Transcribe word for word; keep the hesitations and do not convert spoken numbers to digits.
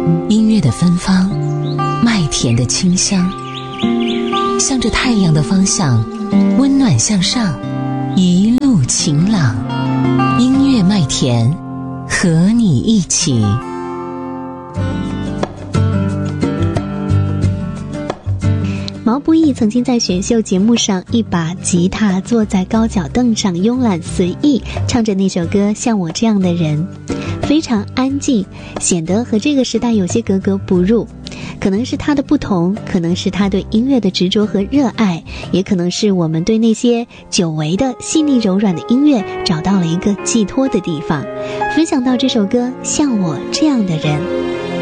音乐的芬芳，麦田的清香，向着太阳的方向，温暖向上，一路晴朗。音乐麦田，和你一起。 毛不易曾经在选秀节目上一把吉他坐在高脚凳上慵懒随意唱着那首歌《像我这样的人》，非常安静，显得和这个时代有些格格不入。可能是他的不同，可能是他对音乐的执着和热爱，也可能是我们对那些久违的细腻柔软的音乐找到了一个寄托的地方。分享到这首歌《像我这样的人》。